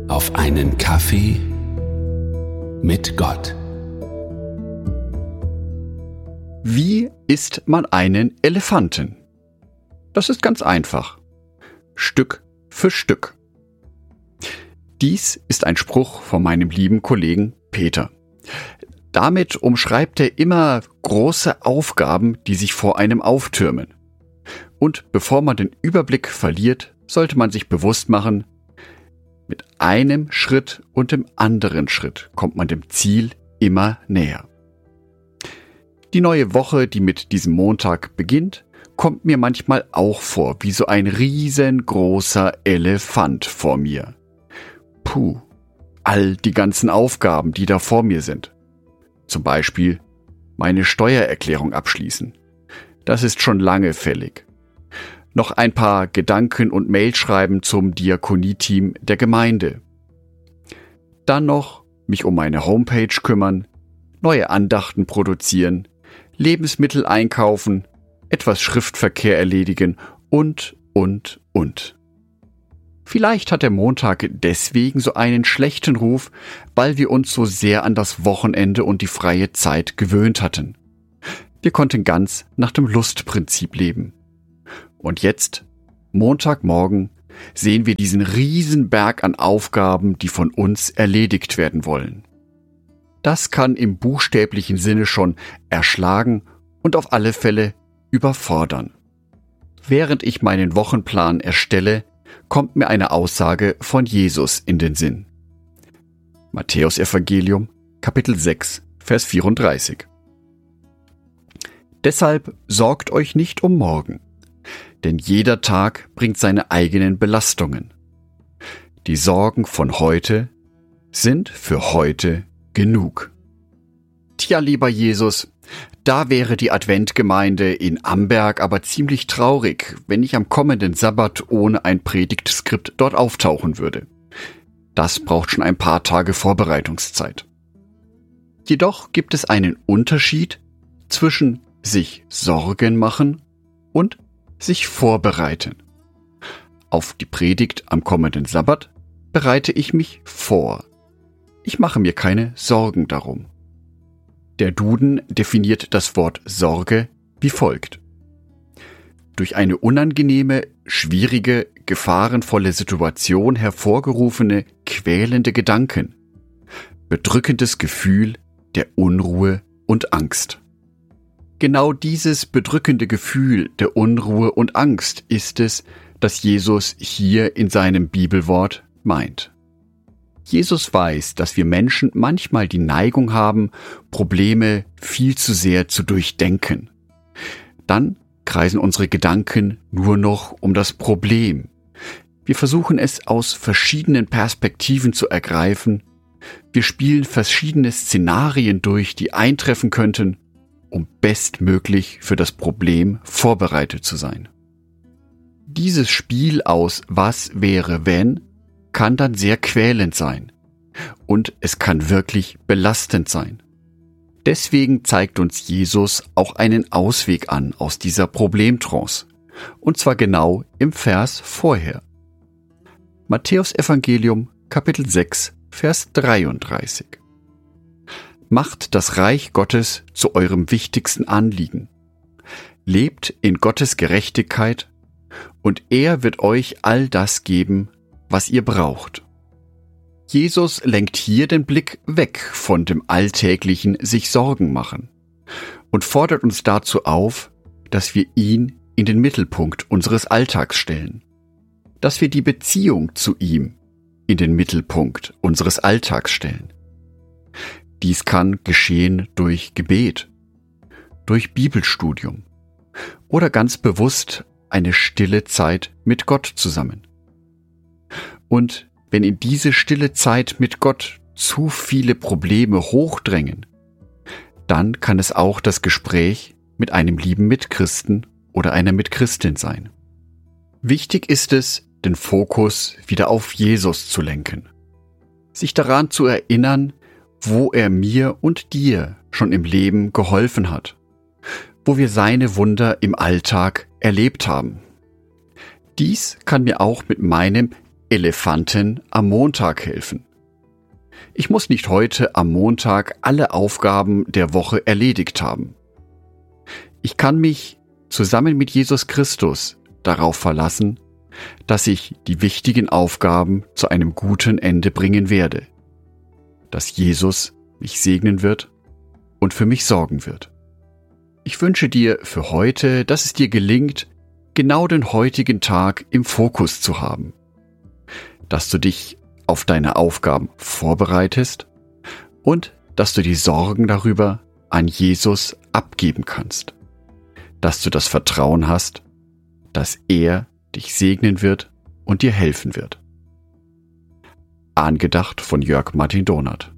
auf einen Kaffee mit Gott. Wie isst man einen Elefanten? Das ist ganz einfach. Stück für Stück. Dies ist ein Spruch von meinem lieben Kollegen Peter. Damit umschreibt er immer große Aufgaben, die sich vor einem auftürmen. Und bevor man den Überblick verliert, sollte man sich bewusst machen, mit einem Schritt und dem anderen Schritt kommt man dem Ziel immer näher. Die neue Woche, die mit diesem Montag beginnt, kommt mir manchmal auch vor wie so ein riesengroßer Elefant vor mir. Puh, all die ganzen Aufgaben, die da vor mir sind. Zum Beispiel meine Steuererklärung abschließen. Das ist schon lange fällig. Noch ein paar Gedanken und Mails schreiben zum Diakonie-Team der Gemeinde. Dann noch mich um meine Homepage kümmern, neue Andachten produzieren, Lebensmittel einkaufen, etwas Schriftverkehr erledigen und. Vielleicht hat der Montag deswegen so einen schlechten Ruf, weil wir uns so sehr an das Wochenende und die freie Zeit gewöhnt hatten. Wir konnten ganz nach dem Lustprinzip leben. Und jetzt, Montagmorgen, sehen wir diesen Riesenberg an Aufgaben, die von uns erledigt werden wollen. Das kann im buchstäblichen Sinne schon erschlagen und auf alle Fälle überfordern. Während ich meinen Wochenplan erstelle, kommt mir eine Aussage von Jesus in den Sinn. Matthäus-Evangelium, Kapitel 6, Vers 34. Deshalb sorgt euch nicht um morgen, denn jeder Tag bringt seine eigenen Belastungen. Die Sorgen von heute sind für heute genug. Tja, lieber Jesus, da wäre die Adventgemeinde in Amberg aber ziemlich traurig, wenn ich am kommenden Sabbat ohne ein Predigtskript dort auftauchen würde. Das braucht schon ein paar Tage Vorbereitungszeit. Jedoch gibt es einen Unterschied zwischen sich Sorgen machen und sich vorbereiten. Auf die Predigt am kommenden Sabbat bereite ich mich vor. Ich mache mir keine Sorgen darum. Der Duden definiert das Wort Sorge wie folgt. Durch eine unangenehme, schwierige, gefahrenvolle Situation hervorgerufene, quälende Gedanken, bedrückendes Gefühl der Unruhe und Angst. Genau dieses bedrückende Gefühl der Unruhe und Angst ist es, das Jesus hier in seinem Bibelwort meint. Jesus weiß, dass wir Menschen manchmal die Neigung haben, Probleme viel zu sehr zu durchdenken. Dann kreisen unsere Gedanken nur noch um das Problem. Wir versuchen es aus verschiedenen Perspektiven zu ergreifen. Wir spielen verschiedene Szenarien durch, die eintreffen könnten, um bestmöglich für das Problem vorbereitet zu sein. Dieses Spiel aus Was wäre wenn kann dann sehr quälend sein und es kann wirklich belastend sein. Deswegen zeigt uns Jesus auch einen Ausweg an aus dieser Problemtrance, und zwar genau im Vers vorher. Matthäus-Evangelium, Kapitel 6, Vers 33. Macht das Reich Gottes zu eurem wichtigsten Anliegen. Lebt in Gottes Gerechtigkeit und er wird euch all das geben, was ihr braucht. Jesus lenkt hier den Blick weg von dem alltäglichen sich Sorgen machen und fordert uns dazu auf, dass wir ihn in den Mittelpunkt unseres Alltags stellen, dass wir die Beziehung zu ihm in den Mittelpunkt unseres Alltags stellen. Dies kann geschehen durch Gebet, durch Bibelstudium oder ganz bewusst eine stille Zeit mit Gott zusammen. Und wenn in diese stille Zeit mit Gott zu viele Probleme hochdrängen, dann kann es auch das Gespräch mit einem lieben Mitchristen oder einer Mitchristin sein. Wichtig ist es, den Fokus wieder auf Jesus zu lenken, sich daran zu erinnern, wo er mir und dir schon im Leben geholfen hat, wo wir seine Wunder im Alltag erlebt haben. Dies kann mir auch mit meinem Elefanten am Montag helfen. Ich muss nicht heute am Montag alle Aufgaben der Woche erledigt haben. Ich kann mich zusammen mit Jesus Christus darauf verlassen, dass ich die wichtigen Aufgaben zu einem guten Ende bringen werde, dass Jesus mich segnen wird und für mich sorgen wird. Ich wünsche dir für heute, dass es dir gelingt, genau den heutigen Tag im Fokus zu haben, dass du dich auf deine Aufgaben vorbereitest und dass du die Sorgen darüber an Jesus abgeben kannst, dass du das Vertrauen hast, dass er dich segnen wird und dir helfen wird. Angedacht von Jörg Martin Donath.